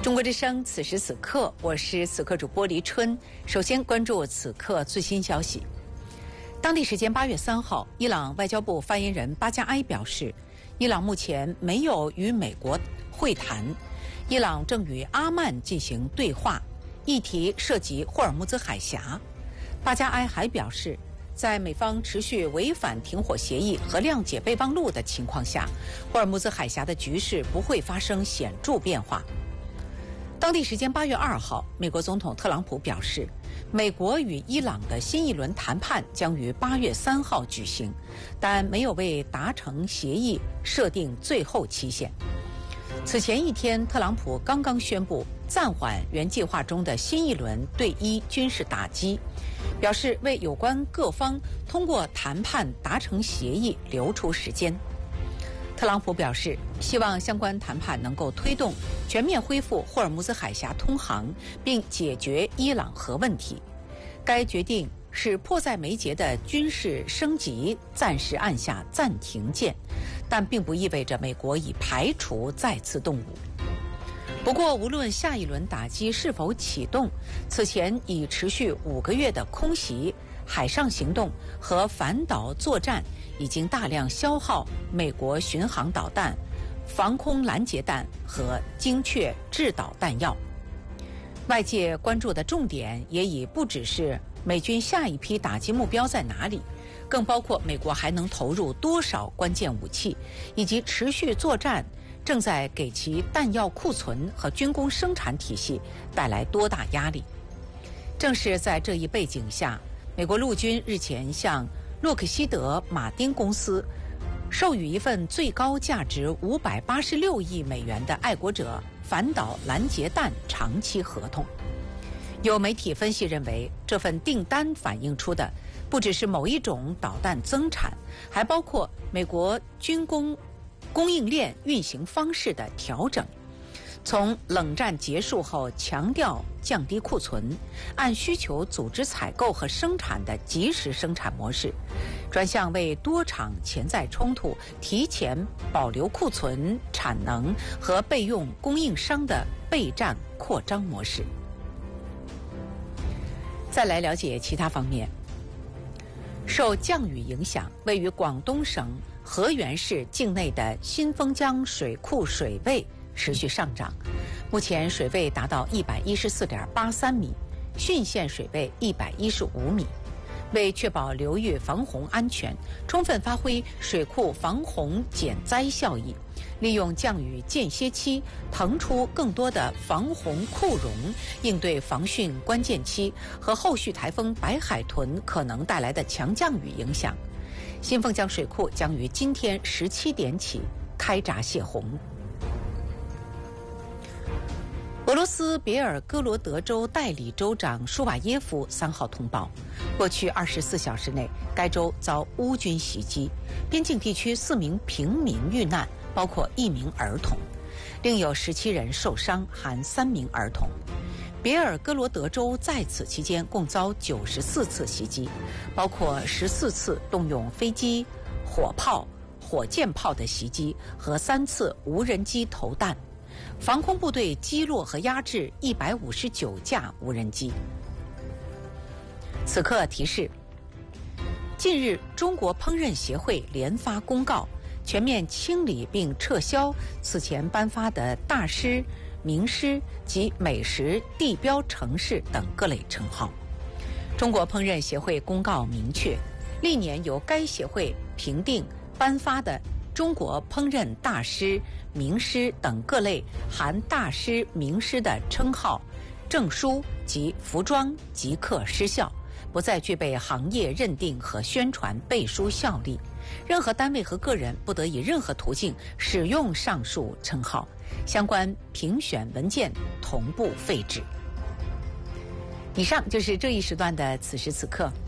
中国之声，此时此刻，我是此刻主播黎春。首先关注此刻最新消息。当地时间8月3号，伊朗外交部发言人巴加埃表示，伊朗目前没有与美国会谈，伊朗正与阿曼进行对话，议题涉及霍尔木兹海峡。巴加埃还表示，在美方持续违反停火协议和谅解备忘录的情况下，霍尔木兹海峡的局势不会发生显著变化。当地时间8月2号，美国总统特朗普表示，美国与伊朗的新一轮谈判将于8月3号举行，但没有为达成协议设定最后期限。此前一天，特朗普刚刚宣布暂缓原计划中的新一轮对伊军事打击，表示为有关各方通过谈判达成协议留出时间。特朗普表示，希望相关谈判能够推动全面恢复霍尔木兹海峡通航，并解决伊朗核问题。该决定使迫在眉睫的军事升级暂时按下暂停键，但并不意味着美国已排除再次动武。不过，无论下一轮打击是否启动，此前已持续5个月的空袭、海上行动和反导作战已经大量消耗美国巡航导弹、防空拦截弹和精确制导弹药。外界关注的重点也已不只是美军下一批打击目标在哪里，更包括美国还能投入多少关键武器，以及持续作战正在给其弹药库存和军工生产体系带来多大压力。正是在这一背景下，美国陆军日前向洛克希德马丁公司授予一份最高价值586亿美元的爱国者反导拦截弹长期合同。有媒体分析认为，这份订单反映出的不只是某一种导弹增产，还包括美国军工供应链运行方式的调整，从冷战结束后强调降低库存、按需求组织采购和生产的即时生产模式，转向为多场潜在冲突提前保留库存、产能和备用供应商的备战扩张模式。再来了解其他方面。受降雨影响，位于广东省河源市境内的新丰江水库水位持续上涨，目前水位达到114.83米，汛县水位115米。为确保流域防洪安全，充分发挥水库防洪减灾效益，利用降雨间歇期腾出更多的防洪库容，应对防汛关键期和后续台风白海豚可能带来的强降雨影响，新丰江水库将于今天17点起开闸泄洪。俄罗斯别尔哥罗德州代理州长舒瓦耶夫3号通报，过去24小时内，该州遭乌军袭击，边境地区4名平民遇难，包括1名儿童，另有17人受伤，含3名儿童。别尔哥罗德州在此期间共遭94次袭击，包括14次动用飞机、火炮、火箭炮的袭击和3次无人机投弹。防空部队击落和压制159架无人机。此刻提示：近日，中国烹饪协会联发公告，全面清理并撤销此前颁发的大师、名师及美食地标城市等各类称号。中国烹饪协会公告明确，历年由该协会评定颁发的中国烹饪大师、名师等各类含大师、名师的称号、证书及服装即刻失效，不再具备行业认定和宣传背书效力。任何单位和个人不得以任何途径使用上述称号，相关评选文件同步废止。以上就是这一时段的此时此刻。